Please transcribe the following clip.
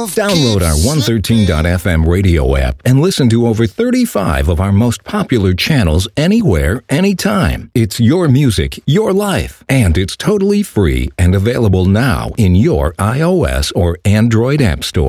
Download our 113.fm radio app and listen to over 35 of our most popular channels anywhere, anytime. It's your music, your life, and it's totally free and available now in your iOS or Android app store.